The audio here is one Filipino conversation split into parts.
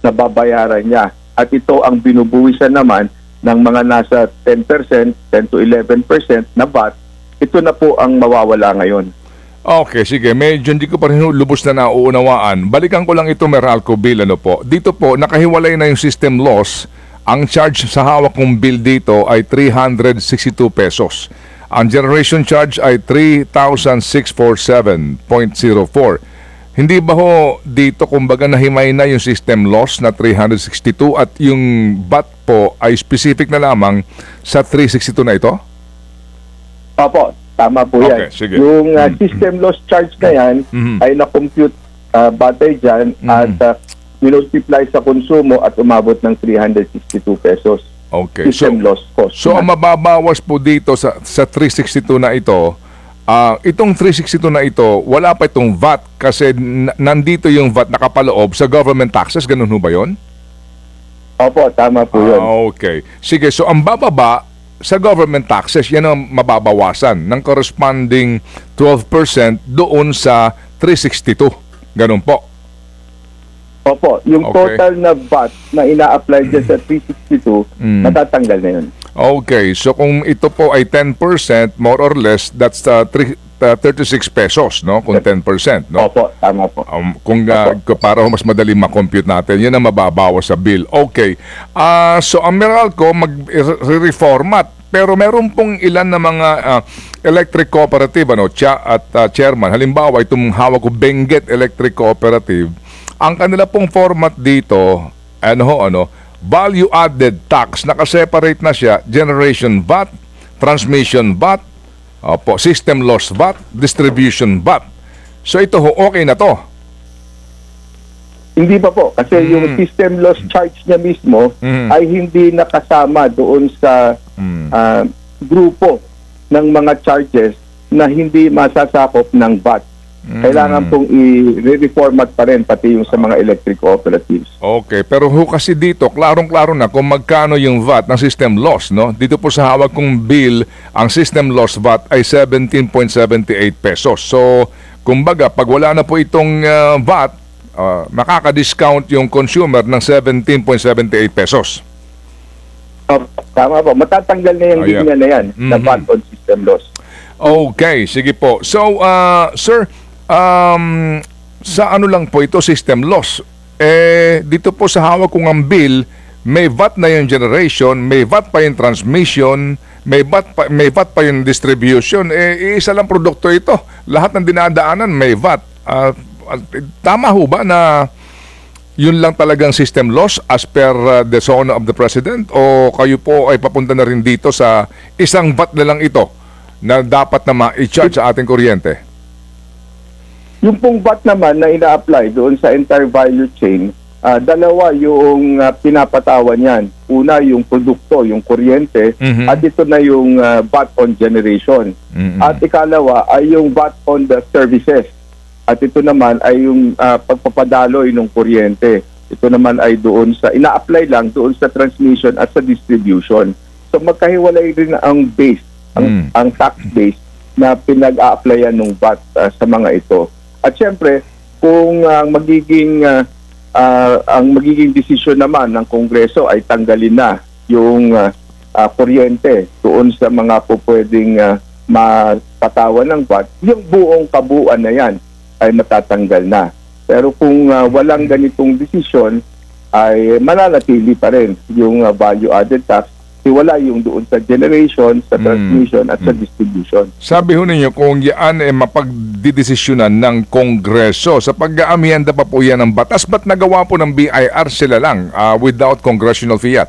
na babayaran niya. At ito ang binubuwisan naman ng mga nasa 10%, 10 to 11% na VAT. Ito na po ang mawawala ngayon. Okay, sige. Medyo hindi ko pa rin lubos na nauunawaan. Balikan ko lang ito, Meralco Bill. Ano po? Dito po, nakahiwalay na yung system loss. Ang charge sa hawak kong bill dito ay 362 pesos. Ang generation charge ay 3,647.04. Hindi ba ho dito kumbaga nahimay na yung system loss na 362 at yung VAT po ay specific na lamang sa 362 na ito? Opo, tama po yan. Okay, sige. Yung system loss charge na yan ay na-compute batay dyan at multiply sa konsumo at umabot ng 362 pesos. Okay. System loss cost. So ang mababawas po dito sa 362 na ito, itong 362 na ito, wala pa itong VAT kasi nandito yung VAT nakapaloob sa government taxes. Ganun ho ba yun? Opo, tama po yun. Okay. Sige, so ang bababa sa government taxes, yan ang mababawasan ng corresponding 12% doon sa 362. Ganun po. Opo, yung Okay. total na VAT na ina-apply dyan sa 362, natatanggal na yun. Okay, so kung ito po ay 10%, more or less, that's 36 pesos, no? Kung 10%, no? Opo, tama po. Kung para mas madali ma-compute natin, yan ang mababawas sa bill. Okay. So ang Meralco mag-reformat, pero meron pong ilan na mga electric cooperative, ano, chairman. Halimbawa, itong hawak ko, Benguet Electric Cooperative. Ang kanila pong format dito, value-added tax, nakaseparate na siya, generation VAT, transmission VAT, system loss VAT, distribution VAT. So ito ho, okay na to. Hindi pa po, kasi yung system loss charge niya mismo ay hindi nakasama doon sa grupo ng mga charges na hindi masasakop ng VAT. Kailangan pong i-reformat pa rin pati yung sa mga electric cooperatives. Okay, pero ho kasi dito, klarong-klaro na kung magkano yung VAT ng system loss, no? Dito po sa hawak kong bill, ang system loss VAT ay 17.78 pesos. So, kumbaga, pag wala na po itong VAT, makaka-discount yung consumer ng 17.78 pesos. Tama po, matatanggal na yung linya na yan, na VAT on system loss. Okay, sige po. So, sir, sa ano lang po ito, system loss. Dito po sa hawak kong ang bill, may VAT na yung generation, may VAT pa yung transmission, may VAT pa yung distribution. Isa lang produkto ito. Lahat ng dinadaanan may VAT. Tama ho ba na yun lang talagang system loss as per the zone of the President? O kayo po ay papunta na rin dito sa isang VAT na lang ito na dapat na ma-charge sa ating kuryente? Yung pong VAT naman na ina-apply doon sa entire value chain, dalawa yung pinapatawan yan. Una, yung produkto, yung kuryente, at ito na yung VAT on generation. At ikalawa ay yung VAT on the services. At ito naman ay yung pagpapadaloy ng kuryente. Ito naman ay doon sa, ina-apply lang doon sa transmission at sa distribution. So magkahiwalay rin ang base, ang tax base na pinag-a-applyan ng VAT sa mga ito. At syempre, kung ang magiging desisyon naman ng Kongreso ay tanggalin na yung kuryente doon sa mga pwedeng mapatawan ng VAT, yung buong kabuuan na yan ay matatanggal na. Pero kung walang ganitong desisyon, ay mananatili pa rin yung value-added tax. Wala yung doon sa generation, sa transmission at sa distribution. Sabi ho ninyo kung yan ay mapagdidesisyonan ng Kongreso, sa pag-aamyenda pa po yan ng batas, ba't nagawa po ng BIR sila lang without congressional fiat?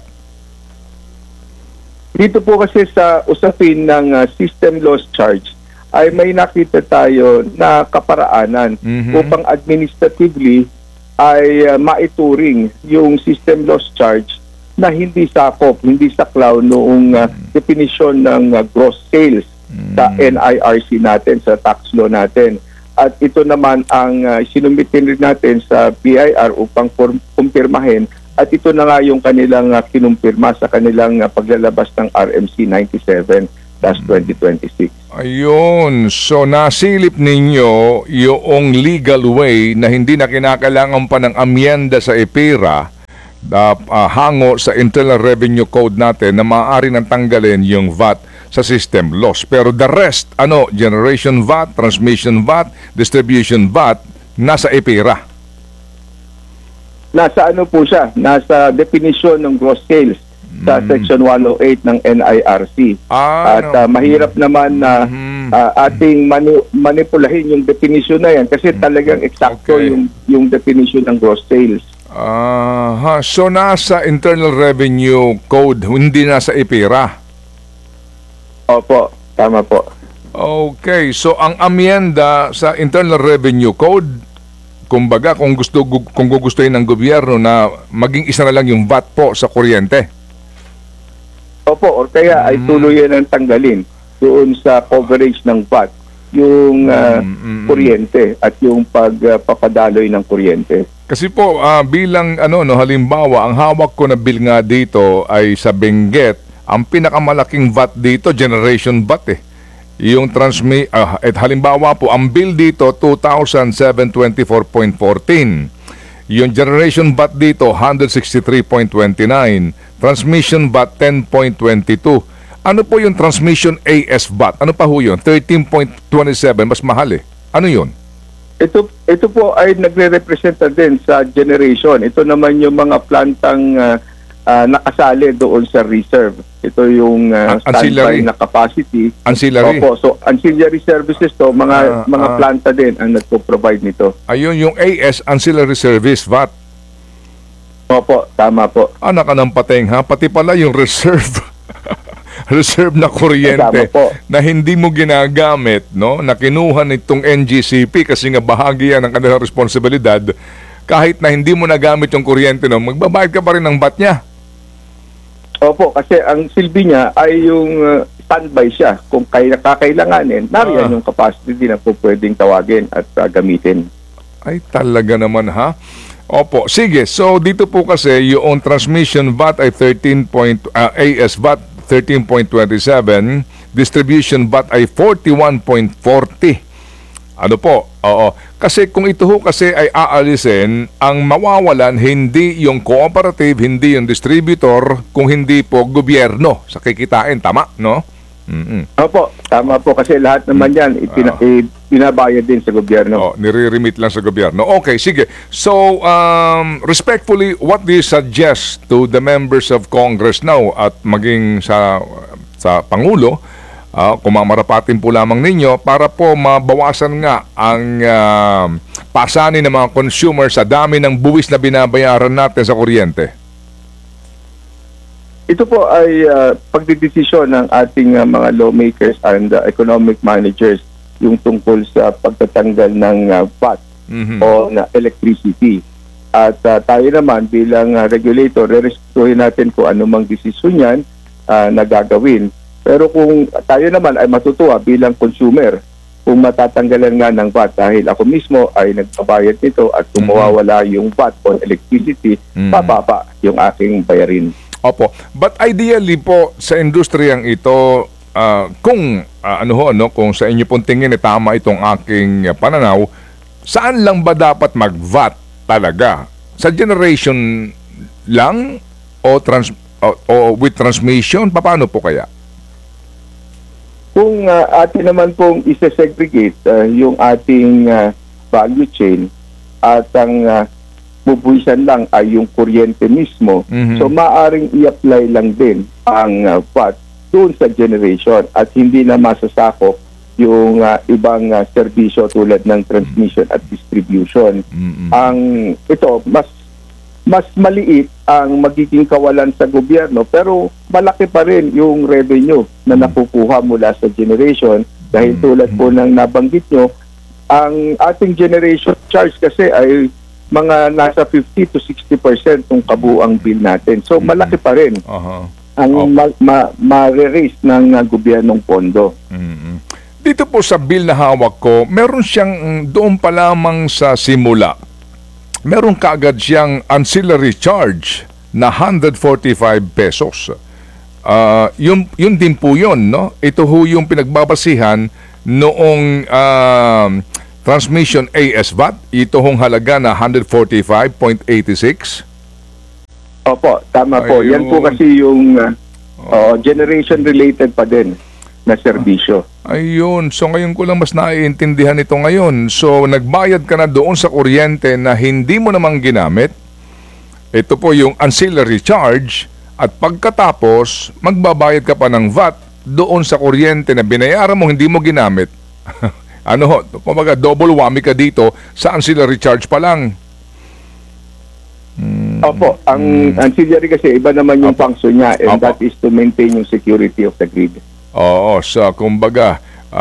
Dito po kasi sa usapin ng system loss charge ay may nakita tayo na kaparaanan upang administratively ay maituring yung system loss charge na hindi sakop, hindi saklaw noong definition ng gross sales sa NIRC natin, sa tax law natin. At ito naman ang sinumitin rin natin sa BIR upang kumpirmahin. At ito na nga yung kanilang kinumpirma sa kanilang paglalabas ng RMC 97/2026. Ayun, so nasilip ninyo yung legal way na hindi na kinakailangan pa ng amyenda sa EPIRA hango sa Internal Revenue Code natin na maaari nang tanggalin yung VAT sa system loss. Pero the rest, generation VAT, transmission VAT, distribution VAT, nasa EPIRA. Nasa ano po siya? Nasa definition ng gross sales sa Section 108 ng NIRC. At mahirap naman na ating manipulahin yung definition na yan kasi talagang eksakto yung definition ng gross sales. So nasa Internal Revenue Code, hindi nasa EPIRA. Opo, tama po. Okay, so ang amyenda sa Internal Revenue Code, kumbaga kung gugustuhin ng gobyerno na maging isa na lang yung VAT po sa kuryente. Opo, or kaya ay tuluyan ang tanggalin doon sa coverage ng VAT yung kuryente at yung pagpapadaloy ng kuryente. Kasi po bilang halimbawa, ang hawak ko na bill nga dito ay sa Benguet, ang pinakamalaking VAT dito generation VAT eh. Yung halimbawa po, ang bill dito 2,724.14. Yung generation VAT dito 163.29. Transmission VAT 10.22. Ano po yung transmission AS VAT? Ano pa ho yun? 13.27, mas mahal eh. Ano yun? Ito po ay nagre-representa din sa generation. Ito naman yung mga plantang nakasali doon sa reserve. Ito yung standby na capacity. Ancillary. Opo, so ancillary services to, mga planta din ang nagpo-provide nito. Ayun, yung AS, Ancillary Service VAT. Opo, tama po. Anak ka ng pateng ha, pati pala yung reserve. Reserve na kuryente na hindi mo ginagamit, no? Na kinuha nitong NGCP kasi nga bahagi yan ng kanilang responsibilidad. Kahit na hindi mo nagamit yung kuryente, no, magbabayad ka pa rin ng VAT niya. Opo, kasi ang silbi niya ay yung standby siya. Kung kakailanganin, nariyan yung capacity na po pwedeng tawagin at gamitin. Ay, talaga naman ha. Opo, sige. So, dito po kasi yung transmission VAT ay AS VAT 13.27, distribution VAT ay 41.40. Ano po? Oo. Kasi kung ito ho kasi ay aalisin, ang mawawalan hindi yung cooperative, hindi yung distributor, kung hindi po gobyerno sa kikitain. Tama, no? Opo, tama po. Kasi lahat naman yan pinabayad din sa gobyerno. Nire-remit lang sa gobyerno. Okay, sige. So, respectfully, what do you suggest to the members of Congress now at maging sa Pangulo, kung mamarapatin po lamang ninyo para po mabawasan nga ang pasanin ng mga consumer sa dami ng buwis na binabayaran natin sa kuryente? Ito po ay pagdidesisyon ng ating mga lawmakers and economic managers yung tungkol sa pagtatanggal ng VAT o na electricity. At tayo naman bilang regulator, rerespetuhin natin kung anumang desisyon yan na gagawin. Pero kung tayo naman ay matutuwa bilang consumer, kung matatanggalan nga ng VAT dahil ako mismo ay nagbabayad nito at kung mawawala yung VAT on electricity, bababa yung aking bayarin. Opo. But ideally po sa industriyang ito, kung kung sa inyo pong tingin tama itong aking pananaw, saan lang ba dapat mag-VAT talaga? Sa generation lang o with transmission? Paano po kaya? Kung atin naman pong isa-segregate yung ating value chain at ang bubuisan lang ay yung kuryente mismo, so maaring i-apply lang din ang VAT doon sa generation at hindi na masasakop yung ibang serbisyo tulad ng transmission at distribution. Ang ito, mas maliit ang magiging kawalan sa gobyerno pero malaki pa rin yung revenue na nakukuha mula sa generation dahil tulad po ng nabanggit nyo, ang ating generation charge kasi ay mga nasa 50 to 60% ng kabuang bill natin. So malaki pa rin ang ma-raise ng gobyernong pondo. Dito po sa bill na hawak ko, meron siyang doon pa lamang sa simula. Meron kaagad siyang ancillary charge na 145 pesos. Yun din po yun, no? Ito ho yung pinagbabasihan noong transmission AS VAT. Ito hong halaga na 145.86. Opo, tama po. Ayun. Yan po kasi yung generation-related pa din na serbisyo. Ayun. So ngayon ko lang mas naiintindihan ito ngayon. So nagbayad ka na doon sa kuryente na hindi mo namang ginamit. Ito po yung ancillary charge at pagkatapos magbabayad ka pa ng VAT doon sa kuryente na binayaran mo hindi mo ginamit. Kumbaga double whammy ka dito sa ancillary charge pa lang. Opo, ang ancillary kasi iba naman yung function niya and Opo. that is to maintain yung security of the grid. Oo, so kumbaga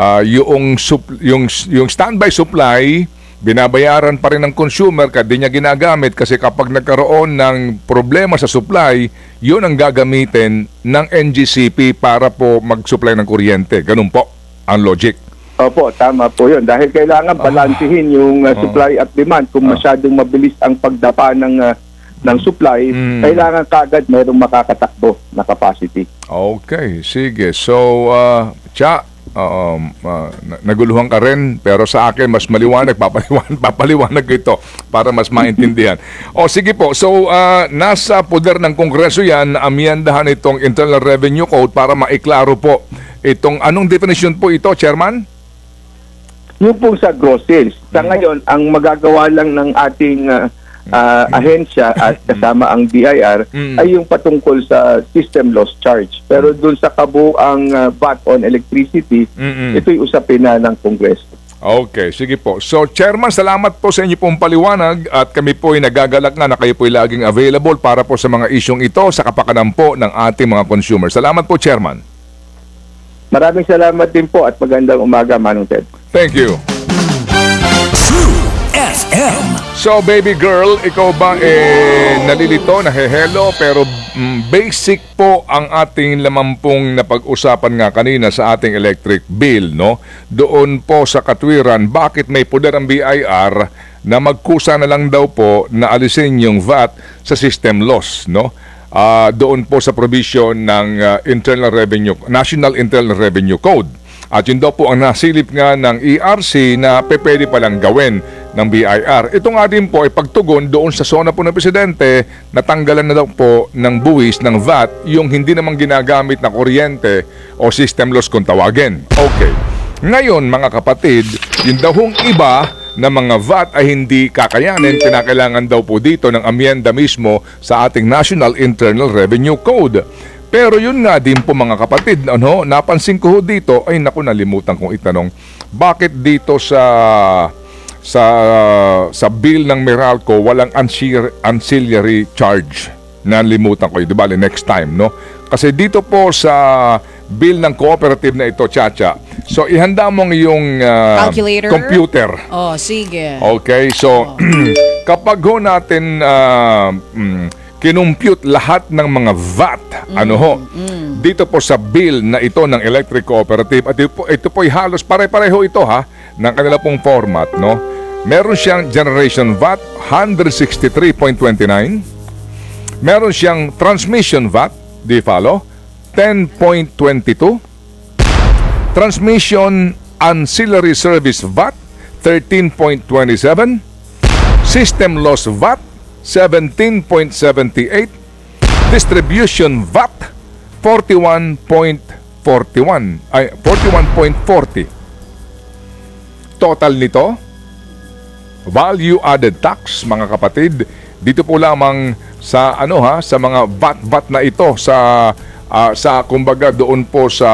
yung standby supply binabayaran pa rin ng consumer kasi di niya ginagamit kasi kapag nagkaroon ng problema sa supply, yun ang gagamitin ng NGCP para po mag-supply ng kuryente. Ganun po ang logic. Opo, tama po yun. Dahil kailangan balantihin yung supply at demand. Kung masyadong mabilis ang pagdapa ng supply, kailangan kagad mayroong makakatakbo na capacity. Okay, sige. So, naguluhan ka rin, pero sa akin mas maliwanag, papaliwanag ko ito para mas maintindihan. O sige po, so nasa poder ng Kongreso yan na amyendahan itong Internal Revenue Code para maiklaro po itong anong definition po ito, Chairman? Yung po sa gross sales. Sa ngayon, ang magagawa lang ng ating ahensya at kasama ang BIR ay yung patungkol sa system loss charge. Pero dun sa kabuang VAT on electricity, ito'y usapin na ng Kongreso. Okay, sige po. So, Chairman, salamat po sa inyo pong paliwanag at kami po ay nagagalak na kayo po ay laging available para po sa mga isyong ito sa kapakanan po ng ating mga consumers. Salamat po, Chairman. Maraming salamat din po at magandang umaga, Manong Ted. Thank you. True FM. So, baby girl, ikaw ba nalilito, nahehelo, pero basic po ang ating lamampong napag-usapan nga kanina sa ating electric bill, no? Doon po sa katwiran, bakit may poder ang BIR na magkusa na lang daw po na alisin yung VAT sa system loss, no? Doon po sa provision ng National Internal Revenue Code. At yun daw po ang nasilip nga ng ERC na pwede palang gawin ng BIR. Ito nga din po ay pagtugon doon sa sona po ng Presidente, natanggalan na daw po ng buwis ng VAT yung hindi namang ginagamit na kuryente o system loss kung tawagin. Okay. Ngayon mga kapatid, yung daw hong iba na mga VAT ay hindi kakayanin, kinakailangan daw po dito ng amyenda mismo sa ating National Internal Revenue Code. Pero yun nga din po mga kapatid, napansin ko dito, ay naku, nalimutan kong itanong, bakit dito sa bill ng Meralco walang ancillary charge? Nalimutan ko yun, di ba? Next time, no? Kasi dito po sa bill ng cooperative na ito, Chacha, so ihanda mong yung calculator, computer. Oh, sige. Okay, so kapag ho natin kinumpute lahat ng mga VAT, dito po sa bill na ito ng Electric Cooperative, at ito po ay halos pare-pareho ito ng kanila pong format, no? Meron siyang generation VAT 163.29. Meron siyang transmission VAT, di follow, 10.22. Transmission ancillary service VAT 13.27. System loss VAT 17.78. Distribution VAT 41.40. Total nito, value added tax, mga kapatid, dito po lamang sa sa mga VAT na ito sa kumbaga doon po sa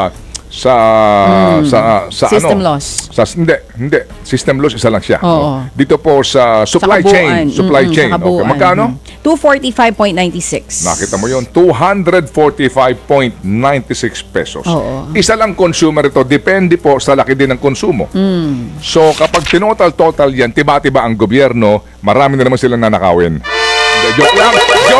System loss. Hindi. System loss isa lang siya. Oo. Dito po sa supply chain. Supply chain. Sa kabuuan. Okay. Magkano? 245.96. Nakita mo yun, 245.96 pesos. Oo. Isa lang consumer ito, depende po sa laki din ng konsumo. So kapag tinotal-total yan, tiba-tiba ang gobyerno, marami na naman silang nanakawin. Joke lang!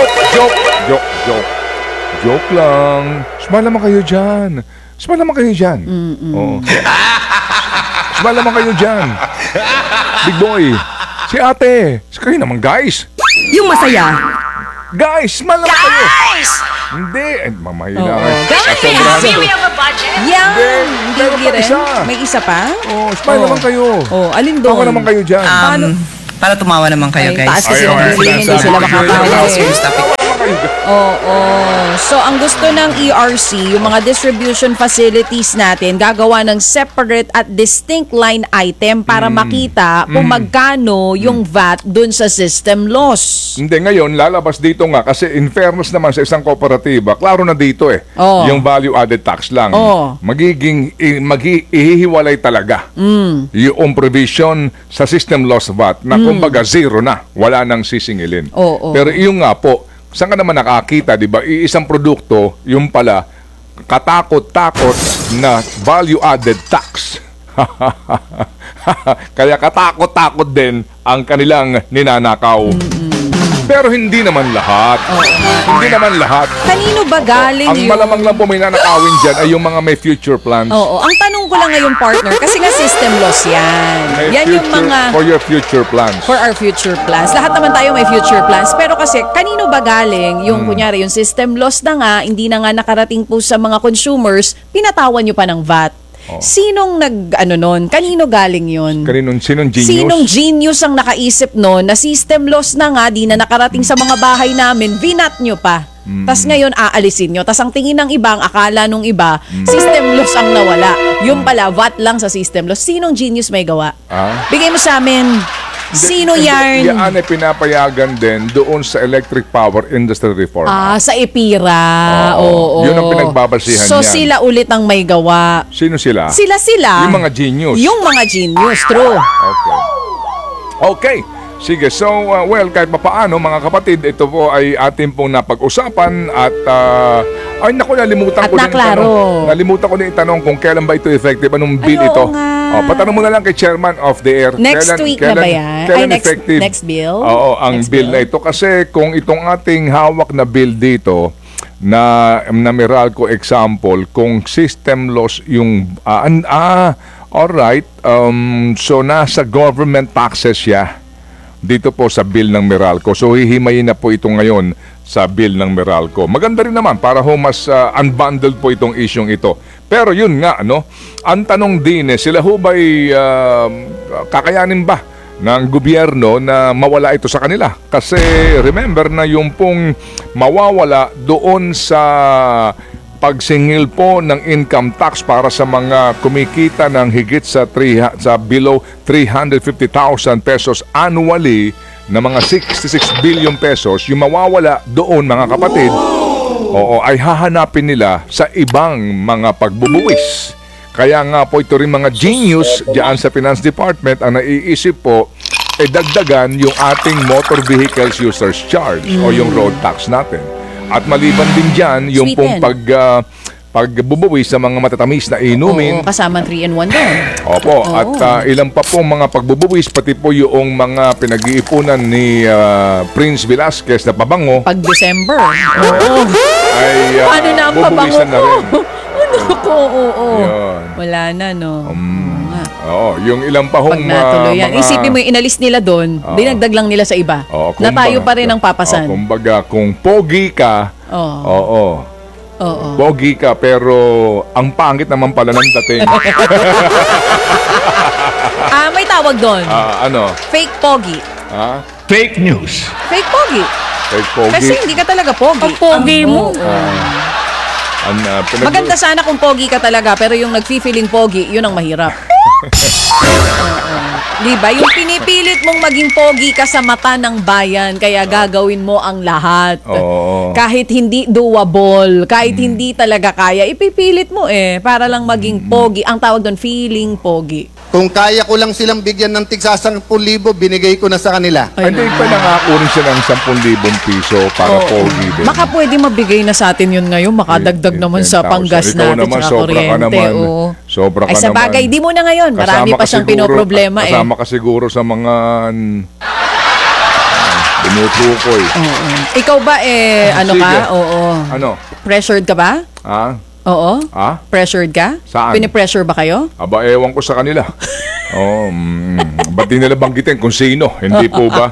Joke lang. Smile naman kayo dyan. Smile naman kayo dyan. Oo. Smile naman kayo dyan. Big boy. Si ate. Kayo naman, guys. Yung masaya. Guys, smile naman kayo. Hindi. Mamahina ka. Guys! We have a budget. Yan! Hindi. Meron pa rin. isa. May isa pa? Oh, smile naman kayo. Oh, alin doon? Tawa naman kayo dyan. Paano? Para tumawa naman kayo, Ay, guys. taas kasi ng Ayaw, feeling, hindi sinasabi sila ko yun. makakain. Serious topic. kayo. Oo. So, ang gusto ng ERC, yung mga distribution facilities natin, gagawa ng separate at distinct line item para makita kung magkano yung VAT dun sa system loss. Hindi, ngayon, lalabas dito nga kasi in fairness naman sa isang kooperatiba, klaro na dito Oo. yung value-added tax lang. Oo. Ihihiwalay talaga yung provision sa system loss VAT na kumbaga zero na, wala nang sisingilin. Oo. Pero yung nga po, saan ka naman nakakita, di ba? Iisang produkto, yung pala, katakot-takot na value-added tax. Kaya katakot-takot din ang kanilang ninanakaw. Pero hindi naman lahat. Hindi naman lahat. Kanino ba galing Ang malamang lang po may nanakawin dyan ay yung mga may future plans. Oo. Ang tanong ko lang ngayon, partner, kasi nga system loss yan. May Yan yung future- mga... For your future plans. For our future plans. Lahat naman tayo may future plans. Pero kasi, kanino ba galing yung, kunyari, yung system loss na nga, hindi na nga nakarating po sa mga consumers, pinatawan nyo pa ng VAT. Sinong nun? Kanino galing yun? Sinong genius? Sinong genius ang nakaisip nun na system loss na nga, di na nakarating sa mga bahay namin, vinat nyo pa. Tas ngayon, aalisin nyo. Tas ang tingin ng iba, ang akala nung iba, system loss ang nawala. Yung pala, VAT lang sa system loss. Sinong genius may gawa? Bigay mo sa amin. Sino yan? Yan ay pinapayagan din doon sa Electric Power Industry Reform. Sa EPIRA. Oo. Yun ang pinagbabasihan So niyan. sila ulit ang may gawa. Sino sila? Sila. Yung mga genius. Yung mga genius, true. Okay. Sige, so, kahit papaano, mga kapatid, ito po ay ating pong napag-usapan at, ay naku, nalimutan At ko din naklaro. itanong. Nalimutan ko din itanong kung kailan ba ito effective, anong bill Ay, oo ito. nga. Patanong mo na lang kay Chairman of the Air. Next week na ba yan? Kailan Ay, effective? next bill? Oo, ang Next bill bill. na ito. Kasi kung itong ating hawak na bill dito, na Meralco example, kung system loss yung alright, so nasa government taxes siya dito po sa bill ng Meralco. So hihimayin na po ito ngayon sa bill ng Meralco. Maganda rin naman para mas unbundled po itong isyong ito. Pero yun nga, ang tanong din sila ho ba'y kakayanin ba ng gobyerno na mawala ito sa kanila? Kasi remember na yung pong mawawala doon sa pagsingil po ng income tax para sa mga kumikita ng higit sa below 350,000 pesos annually na mga 66 billion pesos, yung mawawala doon mga kapatid, ay hahanapin nila sa ibang mga pagbubuwis. Kaya nga po ito rin mga genius diyan sa Finance Department ang naiisip po, dagdagan yung ating motor vehicles users charge o yung road tax natin. At maliban din dyan, yung pong Sweeten. pagbubuwis sa mga matatamis na inumin. Oo, kasama 3-in-1 doon. Opo, at ilan pa pong mga pagbubuwis, pati po yung mga pinag-iipunan ni Prince Velasquez na pabango, Pag December. Oo. ay Paano na ang pabango bubuwisan na rin. Oo. Yun. Wala na, no? Nga. Oo, yung ilang pa Pag hong natuloy yan. mga... Isipin mo yung inalis nila doon, dinagdag lang nila sa iba. Na tayo pa rin ang papasan. Kumbaga, kung pogi ka, Oo. pogi ka, pero ang pangit naman pala ng dating. May tawag doon. Ano? Fake pogi. Fake news. Fake pogi. Fake pogi. Kasi hindi ka talaga pogi. Ang pogi mo. Maganda sana kung pogi ka talaga, pero yung nag-feeling pogi, yun ang mahirap. Diba? Yung pinipilit mong maging pogi ka sa mata ng bayan, kaya gagawin mo ang lahat. Kahit hindi doable, kahit hindi talaga kaya, ipipilit mo para lang maging pogi. Ang tawag doon, feeling pogi. Kung kaya ko lang silang bigyan ng tigsa 10,000, binigay ko na sa kanila. Hindi pa nangako rin siya ng 10,000 piso para pogi din. Baka pwede mabigay na sa atin yun ngayon, makadagdag naman sa 10,000. panggas Ikaw natin naman, sa sobra ka kuryente. naman. Oo. Sobra ka Ay sa bagay, naman. di mo na ngayon. Marami Kasama pa ka siyang siguro- pinoproblema Kasama ka siguro sa mga tinutukoy. Ikaw ba ano Sige. ka? Oo. Ano? Pressured ka ba? Oo. Pressured ka? Saan? Pinipressure ba kayo? Aba, ewan ko sa kanila. Ba't di nila banggitin kung sino? Hindi po ba?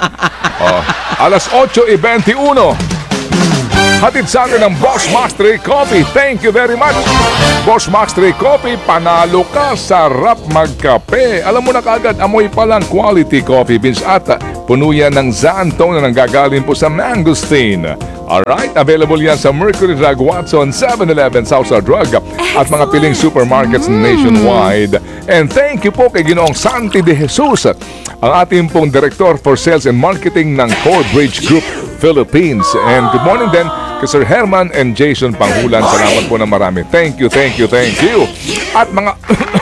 8:21. Hatid sa atin ng Boss Mastery Coffee. Thank you very much. Boss Mastery Coffee, panalo ka, sarap magkape. Alam mo na kagad, amoy pa lang quality coffee beans at Puno yan ng xanthan na nanggagaling po sa mangosteen. Alright, available yan sa Mercury Drug, Watson, 7-Eleven, Southside Drug at mga piling supermarkets nationwide. And thank you po kay Ginoong Santi de Jesus, ang ating pong Director for Sales and Marketing ng Corebridge Group Philippines. And good morning din kay Sir Herman and Jason Panghulan. Salamat po na marami. Thank you, thank you, thank you. At mga...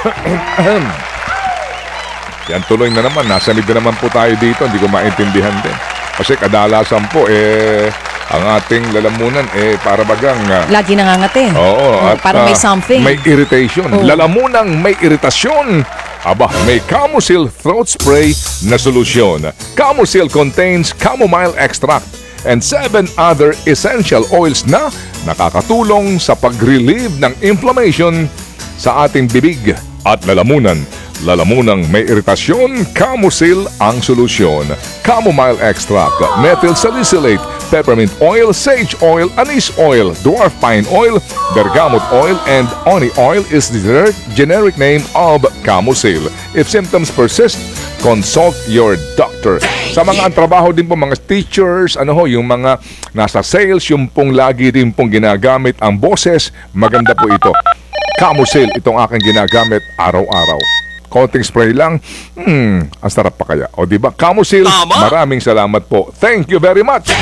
Yan, tuloy na naman. Nasa mid na naman po tayo dito. Hindi ko maintindihan din. Kasi kadalasan po, ang ating lalamunan, para bagang... Lagi nangangate. Oo. At, Parang may something. May irritation. Oo. Lalamunang may iritasyon. Aba, may Camosil Throat Spray na solusyon. Camosil contains chamomile extract and 7 other essential oils na nakakatulong sa pag-relieve ng inflammation sa ating bibig at lalamunan. Lalamunang may iritasyon, Camosil ang solusyon. Chamomile extract, methyl salicylate, peppermint oil, sage oil, anise oil, dwarf pine oil, bergamot oil, and oni oil is the generic name of Camosil. If symptoms persist, consult your doctor. Sa mga ang trabaho din po mga teachers, yung mga nasa sales, yung pong lagi din pong ginagamit ang boses, maganda po ito. Camosil, itong aking ginagamit araw-araw. Konting spray lang, ang sarap pa kaya. O diba? Camosil, maraming salamat po. Thank you very much.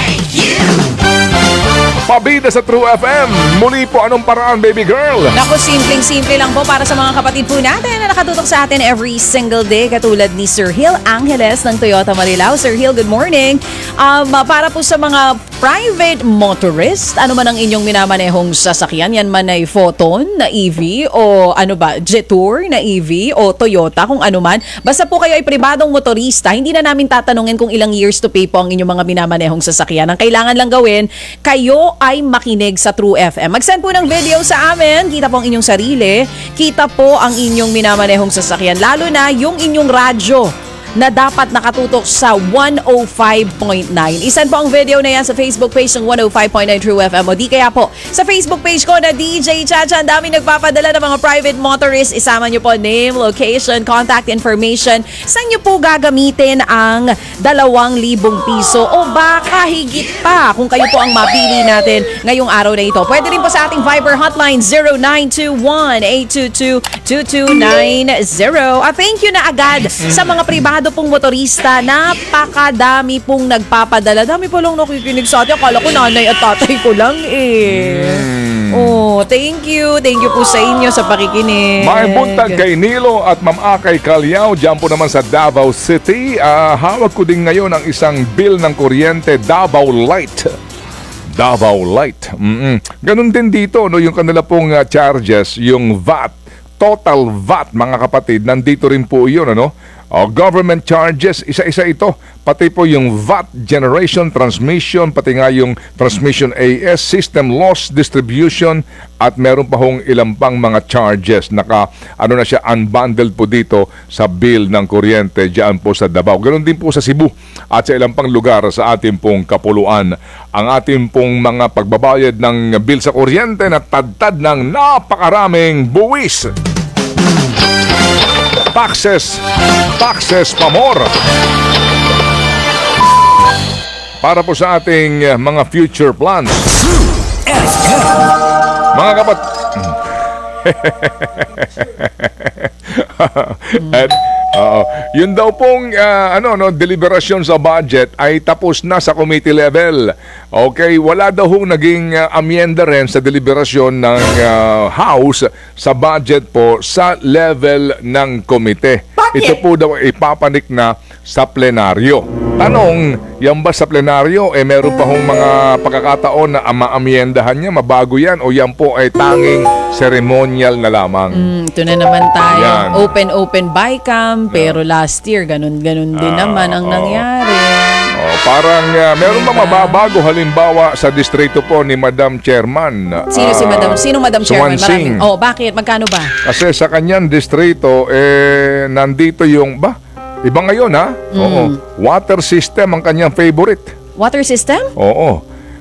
Pabida sa True FM. Muli po, anong paraan, baby girl? Naku, simpleng-simple lang po para sa mga kapatid po natin na nakatutok sa atin every single day, katulad ni Sir Hill Angeles ng Toyota Marilao. Sir Hill, good morning. Para po sa mga private motorist, ano man ang inyong minamanehong sasakyan, yan man ay Photon na EV o Jetour na EV o Toyota, kung ano man. Basta po kayo ay pribadong motorista, hindi na namin tatanungin kung ilang years to pay po ang inyong mga minamanehong sasakyan. Ang kailangan lang gawin, kayo ay makinig sa True FM. Mag-send po ng video sa amin, kita po ang inyong sarili, kita po ang inyong minamanehong sasakyan, lalo na yung inyong radyo na dapat nakatutok sa 105.9. Isend po ang video na yan sa Facebook page ng 105.9 True FM o di kaya po sa Facebook page ko na DJ Chacha. Ang daming nagpapadala ng mga private motorists. Isama nyo po name, location, contact information. Saan nyo po gagamitin ang 2,000 piso o baka higit pa kung kayo po ang mapili natin ngayong araw na ito. Pwede rin po sa ating Viber hotline 0921-822-2290. At thank you na agad sa mga pribado pong motorista. Napakadami pong nagpapadala. Dami po lang nakikinig sa atin. Akala ko nanay at tatay ko lang Oh, thank you. Thank you po sa inyo sa pakikinig. May buntag kay Nilo at Ma'am Akay Calyaw. Diyan po naman sa Davao City. Hawag ko din ngayon ang isang bill ng kuryente, Davao Light. Davao Light. Ganun din dito, yung kanila pong charges, yung VAT. Total VAT, mga kapatid, nandito rin po yun, government charges, isa-isa ito. Pati po yung VAT, generation, transmission, pati nga yung transmission AS, system loss, distribution, at meron pa hong ilang pang mga charges. Na siya, unbundled po dito sa bill ng kuryente dyan po sa Davao. Ganon din po sa Cebu at sa ilang pang lugar sa ating pong kapuluan. Ang ating pong mga pagbabayad ng bill sa kuryente na tadtad ng napakaraming buwis. Taxes pa more. Para po sa ating mga future plans. Mga At yun daw pong deliberasyon sa budget ay tapos na sa committee level. Okay, wala daw hong naging amyenda rin sa deliberasyon ng House sa budget po sa level ng komite. Ito po daw ipapanik na sa plenaryo. Tanong, yan ba sa plenaryo meron pa hong mga pagkakataon na maamyendahan niya, mabago yan, o yan po ay tanging ceremonial na lamang? Ito na naman tayo. Yan. Open bycam, pero last year ganun din naman ang nangyari. Parang meron ba mababago halimbawa sa distrito po ni Madam Chairman? Sino Madam Chairman? Swansing. Bakit? Magkano ba? Kasi sa kanyang distrito, nandito yung, iba ngayon Oo. Water system ang kanyang favorite. Water system? Oo.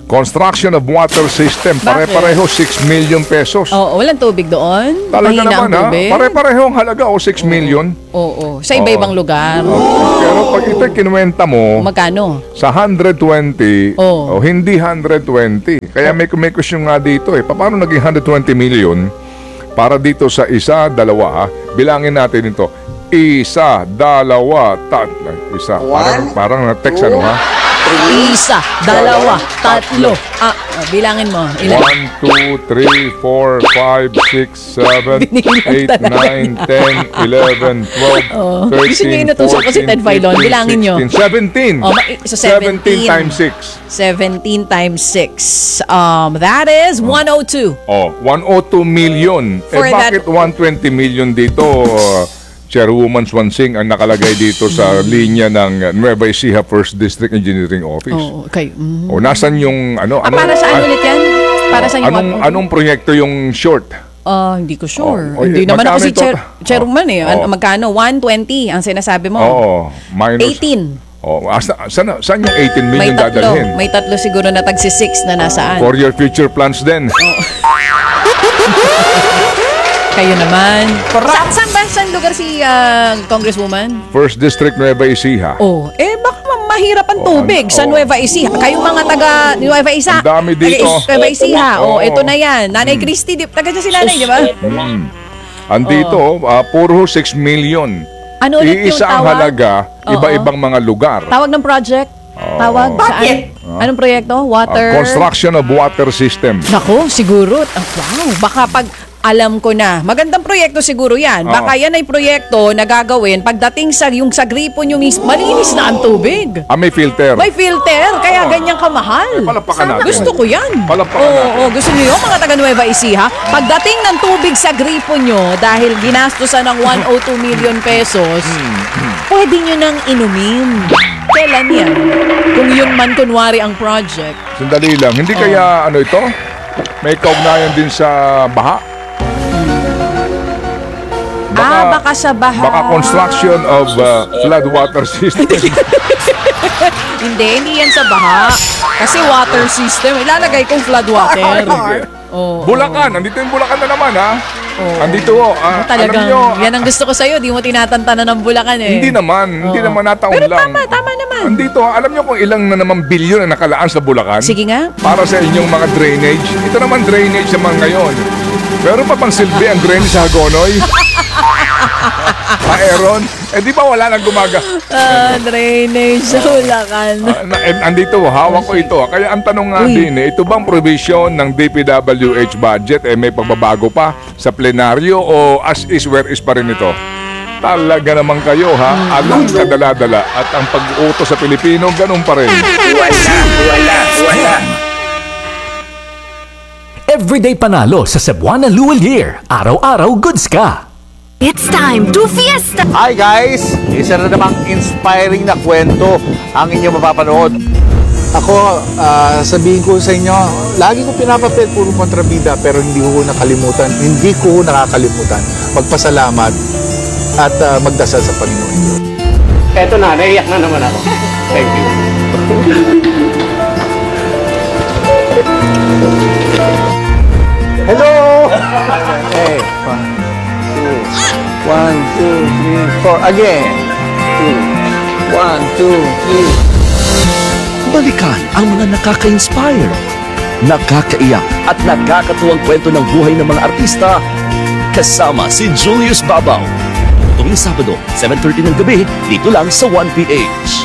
Construction of water system. Bakit? Pare-pareho 6 million pesos. Oo, walang tubig doon? Talaga Mahina naman ang ha. tubig? Pare-pareho ang halaga 6 million. Oo, sa iba-ibang lugar. Pero pag ito kinuwenta mo Magkano? sa 120 Oo. o hindi 120. Kaya may question nga dito paano naging 120 million para dito sa isa, dalawa bilangin natin ito. Isa, dalawa, tatlo. Isa. Parang na-text Isa, dalawa, tatlo. Bilangin mo. Ilan? 1, 2, 3, 4, 5, 6, 7, Binilang 8, talaga 9, 10, 11, 12, 13, Gusto niyo inutusan ko si Ted Filon? Bilangin niyo. 17. So 17 times 6. 17 times 6. That is 102. 102 million. For Bakit 120 million dito? Chairwoman Swansing ang nakalagay dito sa linya ng Nueva Ecija First District Engineering Office. Oo, okay. Nasaan yung Para saan ulit yan? Para saan yung anong proyekto yung short? Hindi ko sure. Okay. Hindi naman ako Magkano si ito? Chairman Magkano? 120 ang sinasabi mo. Minus 18. Saan yung 18 million dadalhin? May tatlo siguro na tagsi 6 na nasaan. For your future plans din. Kayo naman. Saan lugar si Congresswoman? First District Nueva Ecija. Baka mahirap ang tubig sa Nueva Ecija. Kayong mga taga Nueva Ecija. Ang dami dito. Nueva Ecija. Ito na yan. Hmm. Nanay Christy, taga dyan si nanay, di ba? Andito, puro 6 million. Ano ulit yung Iisa ang tawag? halaga, iba-ibang mga lugar. Tawag ng project? Tawag? Saan? Anong proyekto? Water? Construction of water system. Nako, siguro. Wow, baka pag alam ko na. Magandang proyekto siguro yan. Baka yan ay proyekto na gagawin pagdating sa gripo nyo mismo. Malinis na ang tubig. May filter. May filter, kaya ganyan kamahal. Palakpakan natin. Gusto ko yan. Palakpakan natin. Gusto niyo mga taga Nueva Ecija, pagdating ng tubig sa gripo nyo dahil ginastusan ng 102 million pesos, pwede nyo nang inumin. Kailan yan? Kung yun man kunwari ang project. Sandali lang. Hindi kaya ito? May kaugnayan din sa baha? Baka sa baha. Baka construction of flood water system. Hindi yan sa baha. Kasi water system. Ilalagay kong flood water. Bulacan. Andito yung Bulacan na naman, ha? Andito, Talagang, alam nyo, yan ang gusto ko sa'yo. Di mo tinatantanan ng Bulacan eh. hindi naman nataon Pero lang. tama naman. Andito, alam nyo kung ilang na naman bilyon ang nakalaan sa Bulacan? Sige nga. Para sa inyong mga drainage. Ito naman drainage naman ngayon. Pero pa pang silbi ang drainage sa Hagonoy? Aaron? Di ba wala nang gumaga? Drainage sa Bulacan. Andito, hawak ko ito. Kaya ang tanong nga din, ito bang provision ng DPWH budget may pagbabago pa sa plenaryo o as is where is pa rin ito? Talaga naman kayo alam kadala-dala at ang pag-utos sa Pilipino, ganun pa rin. Wala. Everyday panalo sa Cebuana Luwal Year. Araw-araw goods ka. It's time to fiesta! Hi guys! Isa na namang inspiring na kwento ang inyong mapapanood. Ako, sabihin ko sa inyo, lagi ko pinapapel puro kontrabida pero hindi ko nakakalimutan magpasalamat at magdasal sa Panginoon. Eto na, naiyak na naman ako. Thank you. Hello! Okay, 1, 2, 3, 4. Again. 1, 2, 3. Balikan ang mga nakaka-inspire, nakakaiyak at nakakatuwang kwento ng buhay ng mga artista kasama si Julius Babaw. Tuwing Sabado, 7:30 ng gabi, dito lang sa 1PH.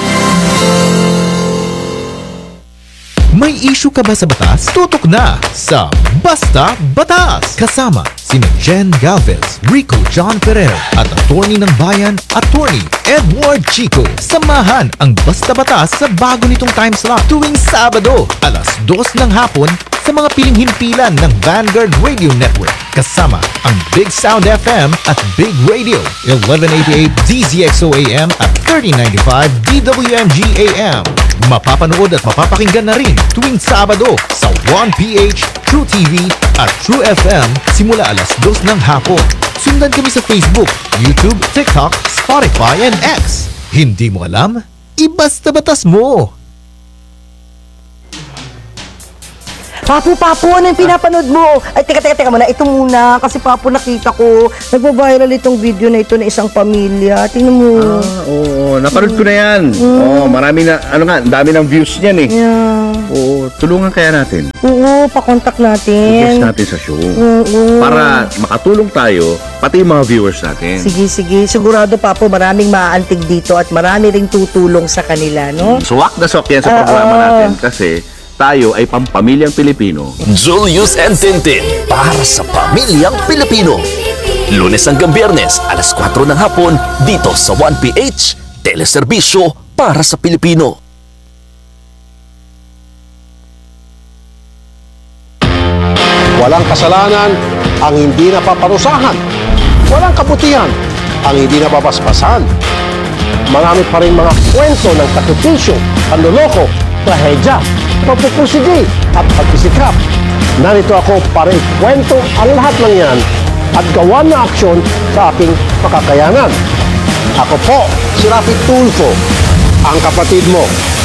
May issue ka ba sa batas? Tutok na sa Basta Batas! Kasama sina Jen Galvez, Rico John Ferrer at attorney ng bayan, attorney Edward Chico. Samahan ang Basta Batas sa bago nitong time slot tuwing Sabado, alas 2 ng hapon sa mga piling himpilan ng Vanguard Radio Network. Kasama ang Big Sound FM at Big Radio, 1188 DZXO AM at 3095 DWMG AM. Mapapanood at mapapakinggan na rin tuwing Sabado sa 1PH, True TV at True FM simula alas 2 ng hapon. Sundan kami sa Facebook, YouTube, TikTok, Spotify, and X. Hindi mo alam? Ibasta batas mo! Papu, ano yung pinapanood mo? Ay, teka muna. Ito muna. Kasi Papu, nakita ko. Nagpo-viral itong video na ito na isang pamilya. Tingnan mo. Oo, napanood ko na yan. Marami na, dami ng views niyan eh. Yeah. Oo, tulungan kaya natin. Oo, pakontak natin. I-guest natin sa show. Oo. Para makatulong tayo, pati yung mga viewers natin. Sige. Sigurado, Papu, maraming maaantig dito at marami ring tutulong sa kanila, no? Suwak na suwak yan sa programa natin kasi tayo ay pampamilyang Pilipino. Julius and Tintin para sa pamilyang Pilipino. Lunes hanggang Biyernes, alas 4 ng hapon, dito sa 1PH, teleserbisyo para sa Pilipino. Walang kasalanan ang hindi napaparusahan. Walang kabutihan ang hindi napapaspasan. Marami pa rin mga kwento ng sakripisyo, panloloko, trahedya, pagpupusigi at pagsisikap. Narito ako para ikwento ang lahat ng yan at gawan na aksyon sa aking makakayanan. Ako po, si Rafi Tulfo, ang kapatid mo